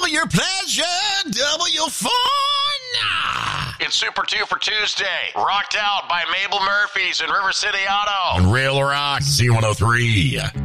Double your pleasure, double your fun. It's Super 2 for Tuesday. Rocked Out by Mabel Murphys and River City Auto. On Rail Rock Z103.